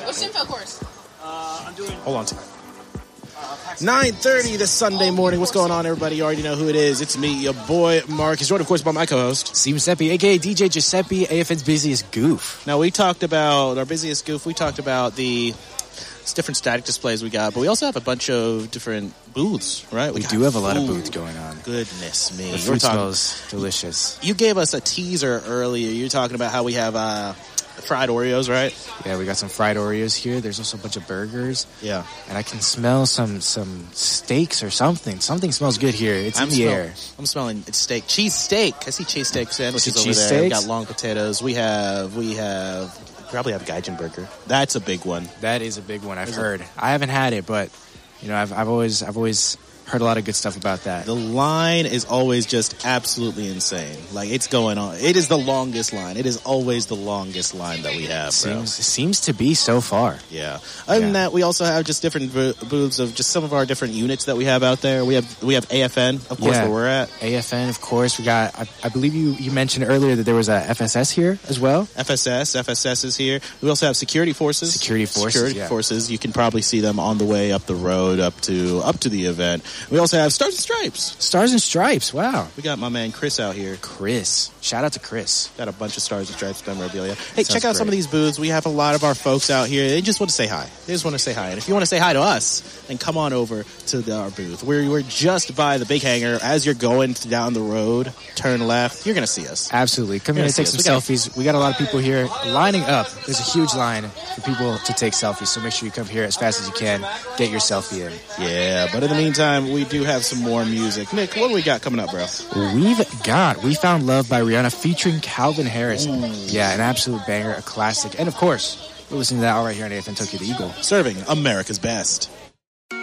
What's info course? Hold on. 9:30 this Sunday morning. What's going on, everybody? You already know who it is. It's me, your boy, Mark. He's joined, of course, by my co-host, Steve Giuseppe, a.k.a. DJ Giuseppe, AFN's busiest goof. Now, we talked about our busiest goof. We talked about the different static displays we got, but we also have a bunch of different booths, right? We do have a lot of booths going on. Goodness me. The food smells delicious. You gave us a teaser earlier. You were talking about how we have fried Oreos, right? Yeah, we got some fried Oreos here. There's also a bunch of burgers. Yeah. And I can smell some steaks or something. Something smells good here. It's in the air. I'm smelling steak. Cheese steak. I see cheese steak sandwiches over cheese there. We steaks? got long potatoes. We probably have Gaijin burger. That's a big one. That is a big one. I've heard. I haven't had it, but you know, I've always heard a lot of good stuff about that. The line is always just absolutely insane. Like, it's going on. It is the longest line. It is always the longest line that we have, bro. Seems to be so far. Yeah. Other than that, we also have just different booths of just some of our different units that we have out there. We have AFN, of course, where we're at. AFN, of course. We got, I believe you mentioned earlier that there was a FSS here as well. FSS is here. We also have security forces. Security forces. You can probably see them on the way up the road up to the event. We also have Stars and Stripes. Stars and Stripes, wow. We got my man Chris out here. Chris. Shout out to Chris. Got a bunch of Stars and Stripes memorabilia. Hey, check out some of these booths. We have a lot of our folks out here. They just want to say hi. And if you want to say hi to us, then come on over to our booth. We're just by the big hangar. As you're going down the road, turn left, you're going to see us. Absolutely. Come here and take some selfies. We got a lot of people here lining up. There's a huge line for people to take selfies, so make sure you come here as fast as you can. Get your selfie in. Yeah, but in the meantime, we do have some more music. Nick, what do we got coming up, bro? We Found Love by Rihanna featuring Calvin Harris. Yeah, an absolute banger, a classic. And of course, we're listening to that all right here on AFN Tokyo the Eagle. Serving America's best.